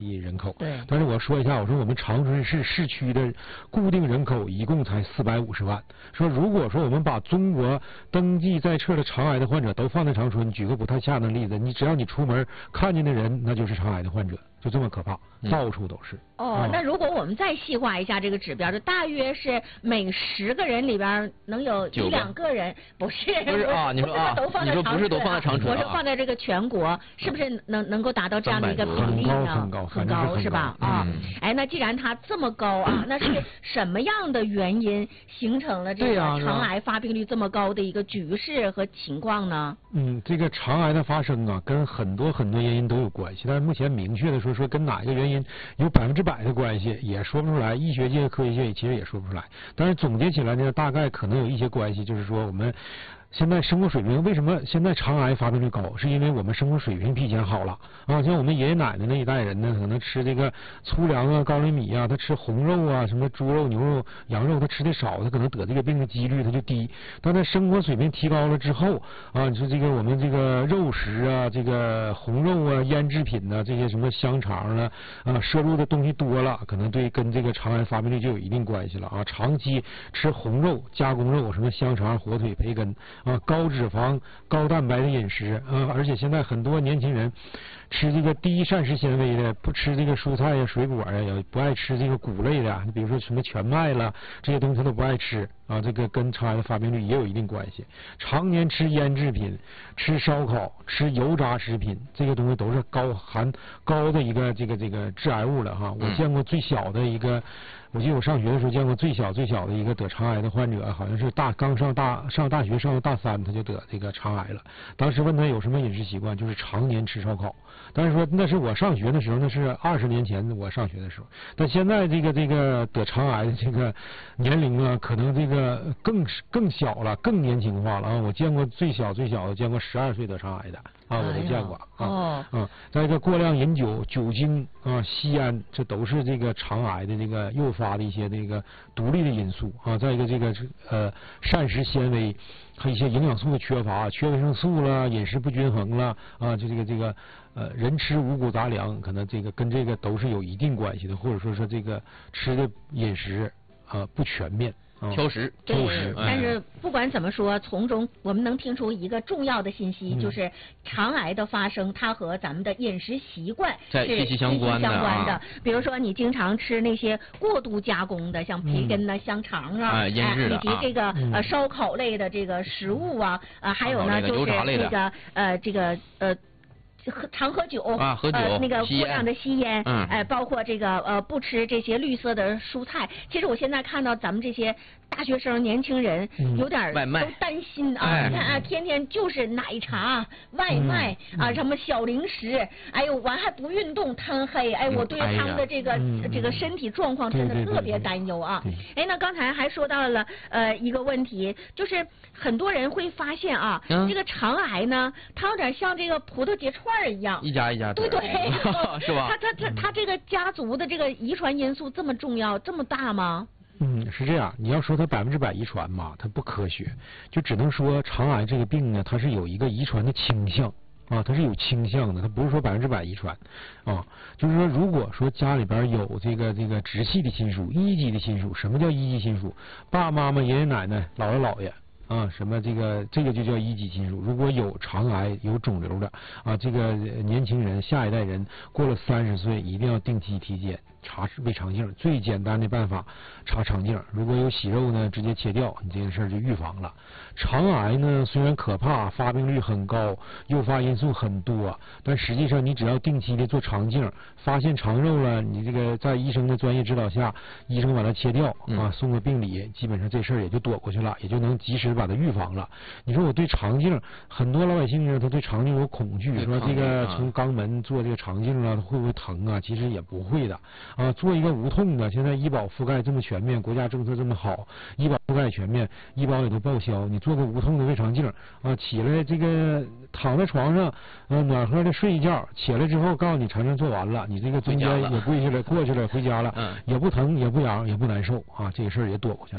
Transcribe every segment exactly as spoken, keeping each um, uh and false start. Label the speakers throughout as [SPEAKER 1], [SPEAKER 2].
[SPEAKER 1] 亿人口。
[SPEAKER 2] 对。
[SPEAKER 1] 但是我说一下，我说我们长春市市区的固定人口一共才四百五十万。说如果说我们把中国登记在册的肠癌的患者都放在长春，举个不太恰当的例子，你只要你出门看见的人，那就是肠癌的患者。就这么可怕，到处都是。
[SPEAKER 2] 哦，
[SPEAKER 1] 啊、
[SPEAKER 2] 那如果我们再细化一下这个指标，就大约是每十个人里边能有一两个人，不是
[SPEAKER 3] 不是啊？你说啊？你说不是都放在长春？
[SPEAKER 2] 我是放在这个全国，是不是能能够达到这样的一个比例呢？
[SPEAKER 1] 很高，
[SPEAKER 2] 很
[SPEAKER 1] 高，
[SPEAKER 2] 是吧？啊，哎，那既然它这么高啊，那是什么样的原因形成了这个肠癌发病率这么高的一个局势和情况呢？
[SPEAKER 1] 嗯，这个肠癌的发生啊，跟很多很多原因都有关系，但是目前明确的说。说跟哪一个原因有百分之百的关系，也说不出来。医学界、科学界其实也说不出来。但是总结起来呢，大概可能有一些关系，就是说我们现在生活水平为什么现在肠癌发病率高，是因为我们生活水平比以前好了啊。像我们爷爷奶奶那一代人呢，可能吃这个粗粮啊、高粱米啊，他吃红肉啊，什么猪肉、牛肉、羊肉，他吃的少，他可能得这个病的几率他就低。但他生活水平提高了之后啊，你说这个我们这个肉食啊、这个红肉啊、腌制品呐、啊，这些什么香肠啊啊，摄入的东西多了，可能对跟这个肠癌发病率就有一定关系了啊。长期吃红肉、加工肉，什么香肠、火腿、培根。啊，高脂肪、高蛋白的饮食啊，而且现在很多年轻人吃这个低膳食纤维的，不吃这个蔬菜呀、水果呀，也不爱吃这个谷类的，你比如说什么全麦了，这些东西他都不爱吃啊，这个跟肠癌的发病率也有一定关系。常年吃腌制品、吃烧烤、吃油炸食品，这些东西都是高含高的一个这个这个致癌物了哈。我见过最小的一个。我记得我上学的时候见过最小最小的一个得肠癌的患者，好像是大刚上大上大学上到大三他就得这个肠癌了。当时问他有什么饮食习惯，就是常年吃烧烤。但是说那是我上学的时候，那是二十年前我上学的时候。但现在这个这个得肠癌的这个年龄啊，可能这个更更小了，更年轻化了啊。我见过最小最小的，见过十二岁得肠癌的。啊，我都见过啊。
[SPEAKER 2] 哦。
[SPEAKER 1] 啊，再一个过量饮酒、酒精啊、吸烟，这都是这个肠癌的这个诱发的一些这个独立的因素啊。再一个这个呃膳食纤维和一些营养素的缺乏，缺维生素了，饮食不均衡了啊，就这个这个呃人吃五谷杂粮，可能这个跟这个都是有一定关系的，或者说说这个吃的饮食啊不全面。
[SPEAKER 3] 挑食，
[SPEAKER 2] 挑食。但是不管怎么说，从中我们能听出一个重要的信息，嗯、就是肠癌的发生，它和咱们的饮食习惯是息息相关的。相关的，比如说你经常吃那些过度加工的，像培根呐、嗯、香肠啊，
[SPEAKER 3] 哎、腌制的、
[SPEAKER 2] 以及这个、
[SPEAKER 1] 嗯、
[SPEAKER 2] 呃烧烤类的这个食物啊，啊还有呢就是这个呃这个呃。喝常喝酒
[SPEAKER 3] 啊，喝酒，
[SPEAKER 2] 呃，那个过量的吸烟，
[SPEAKER 3] 嗯，
[SPEAKER 2] 哎、呃，包括这个呃不吃这些绿色的蔬菜。其实我现在看到咱们这些大学生、年轻人，嗯、有点都担心啊，
[SPEAKER 3] 哎、
[SPEAKER 2] 你看啊，天天就是奶茶、外卖、嗯、啊，什么小零食，哎呦，完还不运动，贪黑，哎，我对他们的这个、
[SPEAKER 1] 嗯、
[SPEAKER 2] 这个身体状况真的特别担忧啊。哎，那刚才还说到了呃一个问题，就是很多人会发现啊，嗯、这个肠癌呢，它有点像这个葡萄结串一样，
[SPEAKER 3] 一家一家
[SPEAKER 2] 对对，
[SPEAKER 3] 是吧？
[SPEAKER 2] 他他他他这个家族的这个遗传因素这么重要，这么大吗？
[SPEAKER 1] 嗯，是这样。你要说它百分之百遗传嘛，它不科学，就只能说肠癌这个病呢，它是有一个遗传的倾向啊，它是有倾向的，它不是说百分之百遗传啊。就是说，如果说家里边有这个这个直系的亲属、一级的亲属，什么叫一级亲属？爸爸妈妈、爷爷奶奶、姥姥姥爷。啊，什么这个这个就叫一级亲属。如果有肠癌、有肿瘤的啊，这个年轻人、下一代人过了三十岁，一定要定期体检查胃肠镜。最简单的办法查肠镜，如果有息肉呢，直接切掉，你这件事就预防了。肠癌呢，虽然可怕，发病率很高，诱发因素很多，但实际上你只要定期的做肠镜，发现肠肉了，你这个在医生的专业指导下，医生把它切掉啊，送个病理，基本上这事儿也就躲过去了，也就能及时把它预防了。你说我对肠镜，很多老百姓呢，他对肠镜有恐惧，说这个从肛门做这个肠镜啊，会不会疼啊？其实也不会的啊，做一个无痛的，现在医保覆盖这么全面，国家政策这么好，医保覆盖全面，医保也都报销，你做个无痛的胃肠镜啊，起来这个躺在床上，呃，暖和的睡一觉，起来之后告诉你肠镜做完了，你这个中间也跪下来过去了，回家了，嗯，也不疼也不痒也不难受啊，这个事儿也躲过去了。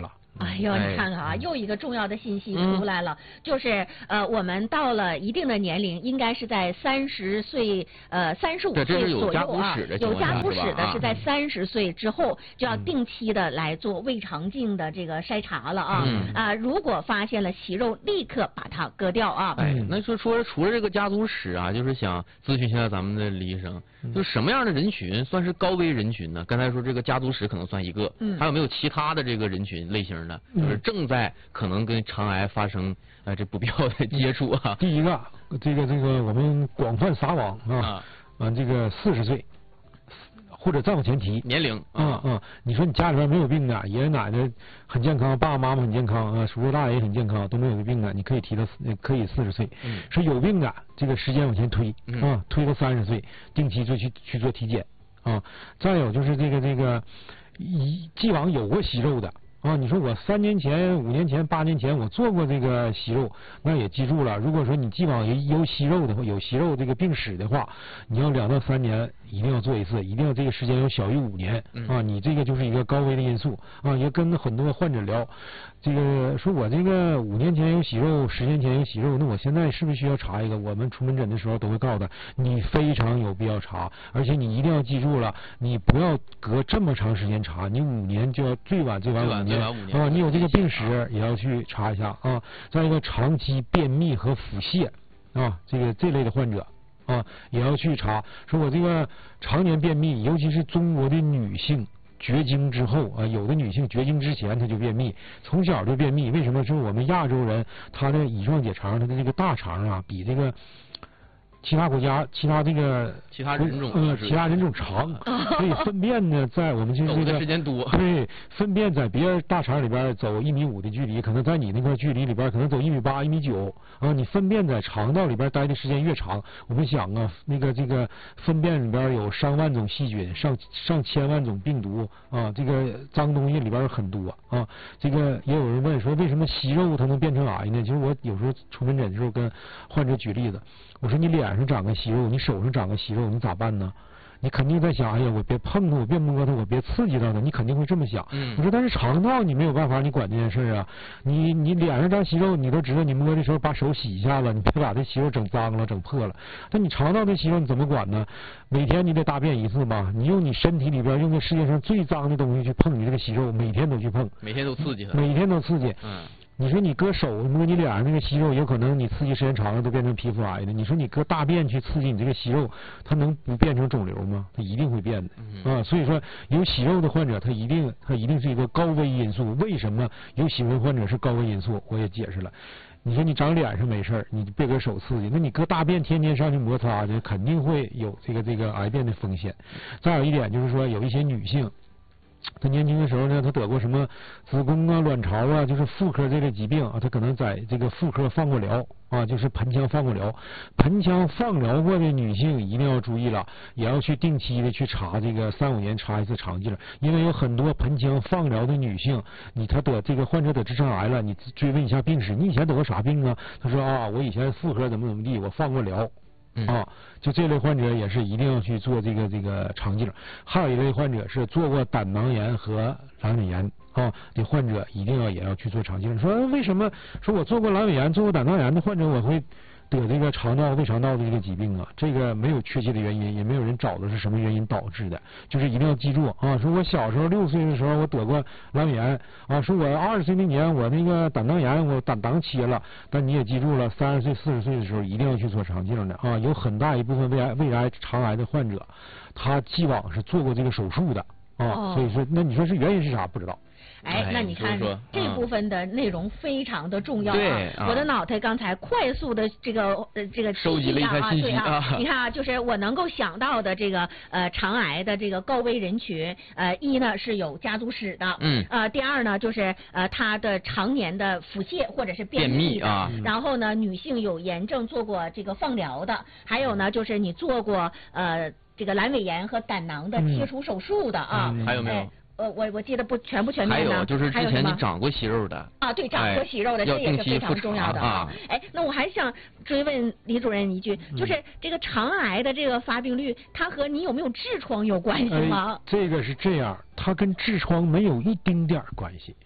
[SPEAKER 2] 哎呦，你看看啊，又一个重要的信息出来了，就是呃，我们到了一定的年龄，应该是在三十岁呃三十五岁左右啊，有家族史的是在三十岁之后就要定期的来做胃肠镜的这个筛查了啊啊，如果发现了息肉，立刻把它割掉啊。
[SPEAKER 3] 哎，那就说除了这个家族史啊，就是想咨询一下咱们的李医生，就什么样的人群算是高危人群呢？刚才说这个家族史可能算一个，嗯，还有没有其他的这个人群类型呢？就是正在可能跟肠癌发生呃这不必要的接触啊。
[SPEAKER 1] 第一个，这个这个我们广泛撒网啊，啊这个四十岁。或者再往前提
[SPEAKER 3] 年龄
[SPEAKER 1] 啊啊，你说你家里边没有病的，爷爷奶奶很健康，爸爸妈妈很健康啊，叔叔大爷也很健康，都没有病的，你可以提到可以四十岁。嗯，说有病的，这个时间往前推啊，推到三十岁，定期就去去做体检啊。再有就是这个这个，以既往有过息肉的。啊，你说我三年前、五年前、八年前我做过这个息肉，那也记住了。如果说你既往有有息肉的话，有息肉这个病史的话，你要两到三年一定要做一次，一定要这个时间要小于五年啊。你这个就是一个高危的因素啊。也跟很多患者聊，这个说我这个五年前有息肉，十年前有息肉，那我现在是不是需要查一个？我们出门诊的时候都会告诉他，你非常有必要查，而且你一定要记住了，你不要隔这么长时间查，你五年就要最晚最晚五年。啊，你有这个病史也要去查一下啊。再一个，长期便秘和腹泻啊，这个这类的患者啊，也要去查。说我这个常年便秘，尤其是中国的女性绝经之后啊，有的女性绝经之前她就便秘，从小就便秘。为什么？是我们亚洲人他的乙状结肠，他的这个大肠啊，比这个其他国家、其他这个
[SPEAKER 3] 其他人种
[SPEAKER 1] 呃，其他人种长，所以粪便呢，在我们这个
[SPEAKER 3] 时间多，
[SPEAKER 1] 对，粪便在别人大肠里边走一米五的距离，可能在你那块距离里边可能走一米八、一米九啊。你粪便在肠道里边待的时间越长，我们想啊，那个这个粪便里边有上万种细菌、上上千万种病毒啊，这个脏东西里边很多啊。这个也有人问说，为什么息肉它能变成癌呢？其实我有时候出门诊的时候跟患者举例子。我说你脸上长个息肉，你手上长个息肉，你咋办呢？你肯定在想，哎呀，我别碰它，我别摸它，我别刺激到它，你肯定会这么想。嗯。我说，但是肠道你没有办法，你管这件事啊。你你脸上长息肉，你都知道，你摸的时候把手洗一下子，你别把这息肉整脏了、整破了。但你肠道的息肉你怎么管呢？每天你得大便一次吧？你用你身体里边用这世界上最脏的东西去碰你这个息肉，每天都去碰。
[SPEAKER 3] 每天都刺激它。
[SPEAKER 1] 每天都刺激。嗯。你说你搁手摸你脸上那个息肉，有可能你刺激时间长了都变成皮肤癌的。你说你搁大便去刺激你这个息肉，它能不变成肿瘤吗？它一定会变的、嗯、啊！所以说有息肉的患者，他一定他一定是一个高危因素。为什么有息肉患者是高危因素？我也解释了。你说你长脸上没事儿，你别搁手刺激，那你搁大便天天上去摩擦去，肯定会有这个这个癌变的风险。再有一点就是说，有一些女性。他年轻的时候呢，他得过什么子宫啊、卵巢啊，就是妇科这类疾病啊，他可能在这个妇科放过疗啊，就是盆腔放过疗。盆腔放疗过的女性一定要注意了，也要去定期的去查这个三五年查一次肠镜，因为有很多盆腔放疗的女性，你她得这个患者得直肠癌了，你追问一下病史，你以前得过啥病啊？他说啊，我以前妇科怎么怎么地，我放过疗。啊，就这类患者也是一定要去做这个这个肠镜。还有一类患者是做过胆囊炎和阑尾炎啊的患者，一定要也要去做肠镜。说为什么说我做过阑尾炎、做过胆囊炎的患者，我会得这个肠道、胃肠道的这个疾病啊？这个没有确切的原因，也没有人找的是什么原因导致的，就是一定要记住啊。说我小时候六岁的时候我得过阑尾炎啊，说我二十岁那年我那个胆囊炎我胆囊切了，但你也记住了，三十岁、四十岁的时候一定要去做肠镜的啊。有很大一部分胃癌、胃癌、肠癌的患者，他既往是做过这个手术的啊，哦、所以说那你说是原因是啥？不知道。
[SPEAKER 2] 哎，那你看这部分的内容非常的重要啊！啊我的脑袋刚才快速的这个呃这个
[SPEAKER 3] 收集了一下信息
[SPEAKER 2] 啊，你看啊，就是我能够想到的这个呃肠癌的这个高危人群，呃一呢是有家族史的，嗯，呃第二呢就是呃他的常年的腹泻或者是便秘的，啊、然后呢女性有炎症做过这个放疗的，还有呢就是你做过呃这个阑尾炎和胆囊的切除手术的啊，
[SPEAKER 3] 嗯、还有没有？哎
[SPEAKER 2] 呃，我我记得不全不全面
[SPEAKER 3] 呢。还有就是之前你长过息肉的
[SPEAKER 2] 啊，对，长过息肉的，这也是非常重要的啊。哎，那我还想追问李主任一句，就是这个肠癌的这个发病率，它和你有没有痔疮有关系吗？
[SPEAKER 1] 哎、这个是这样，它跟痔疮没有一丁点儿关系。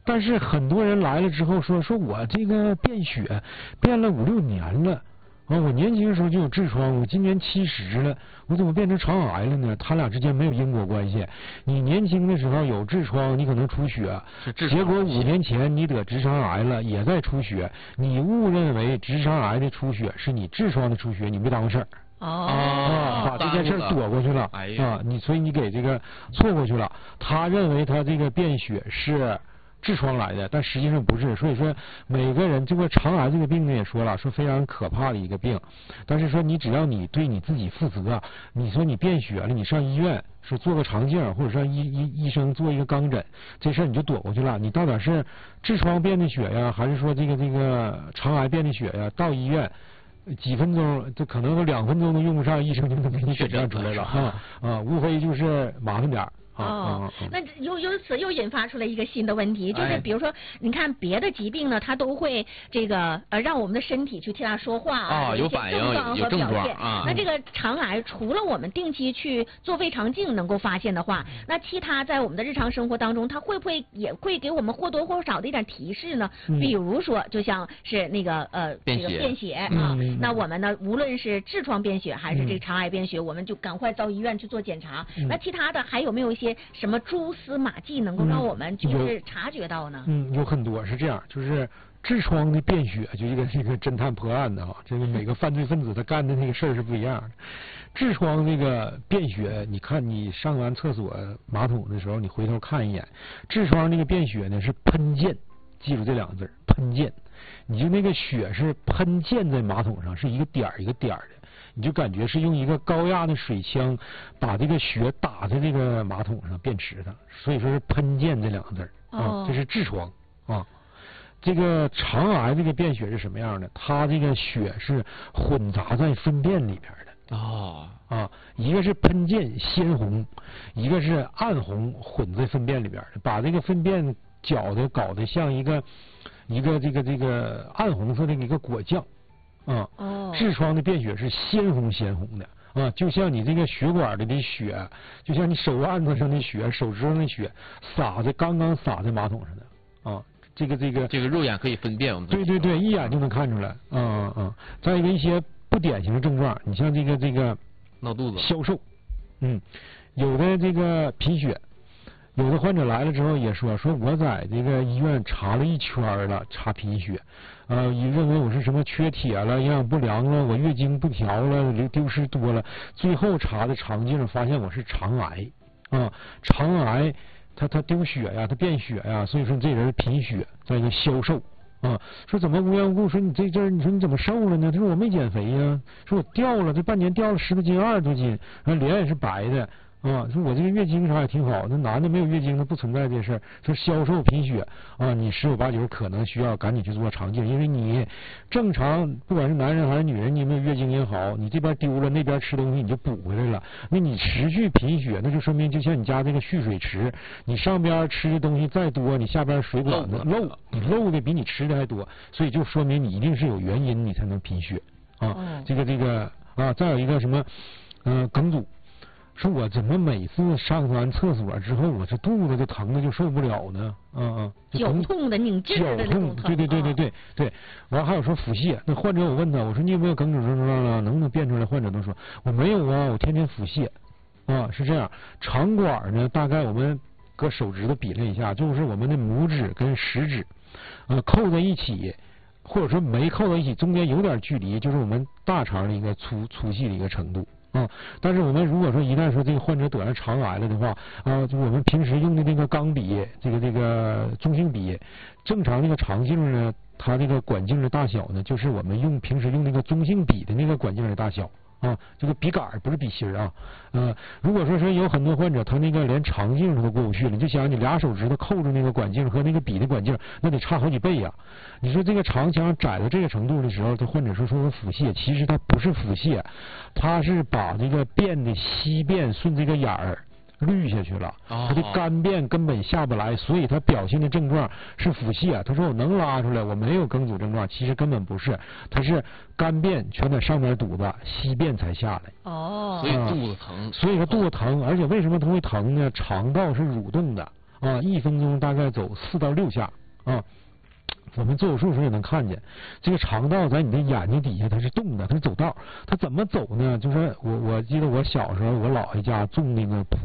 [SPEAKER 1] 但是很多人来了之后说，说我这个便血变了五六年了。啊，我年轻的时候就有痔疮，我今年七十了，我怎么变成肠癌了呢？他俩之间没有因果关系。你年轻的时候有痔疮，你可能出血，结果五年前你得直肠癌了，也在出血。你误认为直肠癌的出血是你痔疮的出血，你没当回事儿。
[SPEAKER 2] 哦，
[SPEAKER 1] 啊，把这件事躲过去了。
[SPEAKER 3] 哎
[SPEAKER 1] 啊，你所以你给这个错过去了。他认为他这个便血是痔疮来的，但实际上不是。所以说每个人这个肠癌这个病呢也说了，说非常可怕的一个病，但是说你只要你对你自己负责，你说你便血了，你上医院说做个肠镜，或者上医医医生做一个肛诊，这事儿你就躲过去了。你到底是痔疮变的血呀，还是说这个这个肠癌变的血呀？到医院几分钟，这可能都两分钟都用不上，医生就能给你诊断出来了啊啊，无非就是麻烦点儿。
[SPEAKER 2] 哦，那由由此又引发出来一个新的问题，就是比如说，你看别的疾病呢，它都会这个呃让我们的身体去替它说话
[SPEAKER 3] 啊，有反应、有症状啊。
[SPEAKER 2] 那这个肠癌除了我们定期去做胃肠镜能够发现的话，那其他在我们的日常生活当中，它会不会也会给我们或多或少的一点提示呢？比如说，就像是那个呃这个便血啊，那我们呢，无论是痔疮便血还是这个肠癌便血，我们就赶快到医院去做检查。那其他的还有没有一些什么蛛丝马迹能够让我们就是察觉到呢？
[SPEAKER 1] 嗯，有很多是这样，就是痔疮的便血，就一个这个侦探破案的啊，这个每个犯罪分子他干的那个事儿是不一样的。痔疮这个便血，你看你上完厕所马桶的时候，你回头看一眼，痔疮那个便血呢是喷溅，记住这两个字，喷溅。你就那个血是喷溅在马桶上，是一个点儿一个点儿的。你就感觉是用一个高压的水枪把这个血打在这个马桶上便池上，所以说是喷溅这两个字啊，
[SPEAKER 2] 哦、
[SPEAKER 1] 这是痔疮啊。这个肠癌这个便血是什么样的？它这个血是混杂在粪便里边的
[SPEAKER 3] 啊
[SPEAKER 1] 啊，一个是喷溅鲜红，一个是暗红混在粪便里边的，把这个粪便搅的搞得像一个一个这个这个暗红色的一个果酱。啊，
[SPEAKER 2] 哦，
[SPEAKER 1] 痔疮的便血是鲜红鲜红的啊，就像你这个血管里的血，就像你手腕子上的血、手指上的血，洒在刚刚洒在马桶上的啊，这个这个
[SPEAKER 3] 这个肉眼可以分辨，我们
[SPEAKER 1] 对对对，一眼就能看出来，啊啊啊！再一个一些不典型的症状，你像这个这个
[SPEAKER 3] 闹肚子、
[SPEAKER 1] 消瘦，嗯，有的这个贫血。有的患者来了之后也说，说我在这个医院查了一圈了，查贫血，呃，也认为我是什么缺铁了、营养不良了，我月经不调了、流丢失多了，最后查的肠镜发现我是肠癌，啊，肠癌它它丢血呀，它便血呀，所以说这人贫血，再一个消瘦。啊，说怎么无缘无故说你这阵儿，你说你怎么瘦了呢？他说我没减肥呀，说我掉了，这半年掉了十多斤、二十多斤，然后脸也是白的。啊，说我这个月经啥也挺好，那男的没有月经，那不存在这事儿。说消瘦贫血啊，你十有八九可能需要赶紧去做肠镜，因为你正常不管是男人还是女人，你有没有月经也好，你这边丢了，那边吃东西你就补回来了。那你持续贫血，那就说明就像你家这个蓄水池，你上边吃的东西再多，你下边水管子漏，你漏的比你吃的还多，所以就说明你一定是有原因，你才能贫血啊。这个这个啊，再有一个什么，嗯、呃，梗阻。说我怎么每次上完厕所之后，我这肚子就疼的就受不了呢？嗯嗯，
[SPEAKER 2] 绞痛的拧劲的那种疼。
[SPEAKER 1] 对对对对对对。完还有说腹泻，那患者我问他，我说你有没有梗阻症状了？能不能辨出来？患者都说我没有啊，我天天腹泻。啊，是这样。肠管呢，大概我们搁手指头比了一下，就是我们的拇指跟食指，呃，扣在一起，或者说没扣在一起，中间有点距离，就是我们大肠的一个粗粗细的一个程度。啊，但是我们如果说一旦说这个患者得了肠癌了的话，啊，就我们平时用的那个钢笔，这个这个中性笔，正常那个肠镜呢，它这个管径的大小呢，就是我们用平时用那个中性笔的那个管径的大小。啊，这个笔杆不是笔芯啊，呃，如果说是有很多患者他那个连肠镜都过不去了，你就想你俩手指头扣着那个管径和那个笔的管径，那得差好几倍呀。你说这个肠腔窄到这个程度的时候，这患者说说我腹泻，其实他不是腹泻，他是把这个便的稀便顺这个眼儿滤下去了，他的干便根本下不来，所以他表现的症状是腹泻。他说我能拉出来，我没有梗阻症状，其实根本不是，他是干便全在上面堵着，稀便才下来。
[SPEAKER 2] 哦，
[SPEAKER 3] 所以肚子疼。
[SPEAKER 1] 所以说肚子疼，而且为什么他会疼呢？肠道是蠕动的。 啊，一分钟大概走四到六下啊。我们做手术时候也能看见，这个肠道在你的眼睛底下它是动的，它是走道，它怎么走呢？就是我我记得我小时候我姥爷家种那个